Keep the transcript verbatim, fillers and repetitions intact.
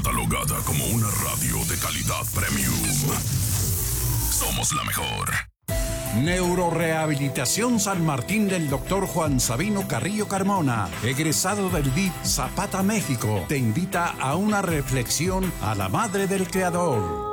catalogada como una radio de calidad premium. Somos la mejor. Neurorehabilitación San Martín del doctor Juan Sabino Carrillo Carmona, egresado del D I P Zapata, México, te invita a una reflexión a la madre del creador.